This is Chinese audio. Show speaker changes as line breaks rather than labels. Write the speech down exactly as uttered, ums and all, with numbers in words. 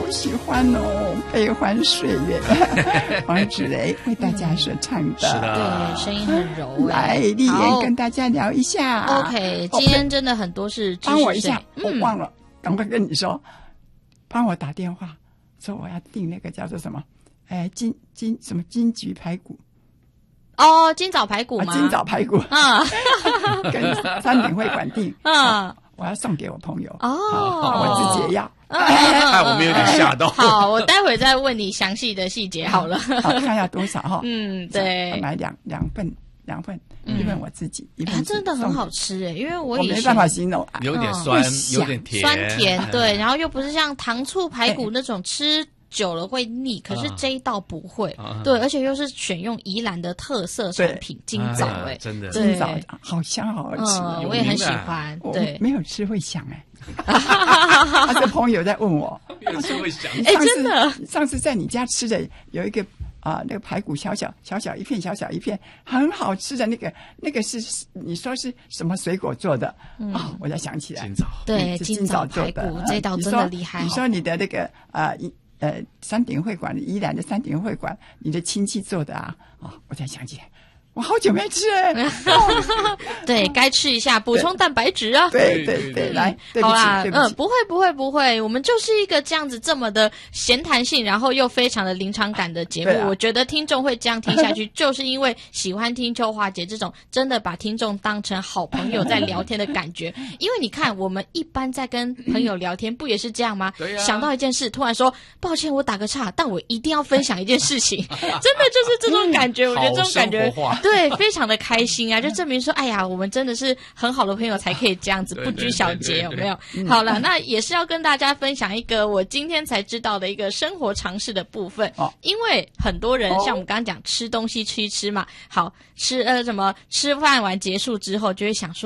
喜欢哦，悲欢岁月。黄芷蕾为大家所唱的，
是的，
对，声音很柔。
来，丽妍跟大家聊一下。
OK， 今天真的很多是知识
帮我一下，
嗯、
我忘了，赶快跟你说，帮我打电话说我要订那个叫做什么，哎，金金什么金桔排骨。
哦，金枣排骨吗？
啊、金枣排骨
啊，
跟三鼎会馆订啊，我要送给我朋友
哦，
我自己也要。
哎，我们有点吓到。
好，我待会再问你详细的细节好了。
好，看要多少哈？
嗯，对，
买两两份，两份，一份我自己，一份
它真的很好吃哎，因为我
我没办法形容，
有点酸，有点甜，
酸甜对，然后又不是像糖醋排骨那种吃久了会腻，可是这一道不会，
啊、
对，而且又是选用宜兰的特色产品金枣，哎、
啊，真的，
金枣好香好好吃、
嗯，我也很喜欢，对，
没有吃会想哎、欸，他的朋友在问我，
没有吃会想，
哎、欸，真的，
上次在你家吃的有一个啊、呃，那个排骨小小小小一片，小小一片，很好吃的那个，那个是你说是什么水果做的？嗯、哦，我才想起来，
金枣，
对，
金枣做的，
这道真的厉害、哦。
你说你的那个啊。呃呃，山顶会馆，宜兰的山顶会馆，你的亲戚做的啊，哦，我才想起来，我好久没吃哎、欸，
对，该吃一下，补充蛋白质啊。
对对对，来，对不起，
好啦，
对不起，
嗯，不会不会不会，我们就是一个这样子这么的闲谈性，然后又非常的临场感的节目。啊、我觉得听众会这样听下去，就是因为喜欢听秋华姐这种真的把听众当成好朋友在聊天的感觉。因为你看，我们一般在跟朋友聊天，不也是这样吗？
对啊、
想到一件事，突然说抱歉，我打个岔，但我一定要分享一件事情，真的就是这种感觉。我觉得这种感觉，对，非常的开心啊，就证明说，哎呀，我们真的是很好的朋友才可以这样子不拘小节，有没有？好了，那也是要跟大家分享一个我今天才知道的一个生活常识的部分。哦，因为很多人像我们刚刚讲吃东西吃一吃嘛，好吃呃什么吃饭完结束之后就会想说。